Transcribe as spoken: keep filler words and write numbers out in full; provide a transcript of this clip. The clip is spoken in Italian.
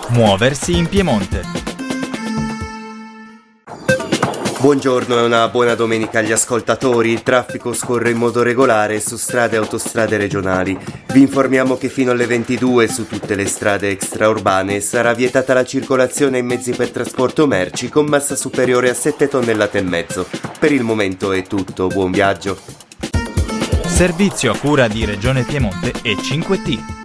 Muoversi in Piemonte. Buongiorno e una buona domenica agli ascoltatori. Il traffico scorre in modo regolare su strade e autostrade regionali. Vi informiamo che fino alle ventidue su tutte le strade extraurbane sarà vietata la circolazione in mezzi per trasporto merci con massa superiore a sette tonnellate e mezzo. Per il momento è tutto, buon viaggio. Servizio a cura di Regione Piemonte e cinque T.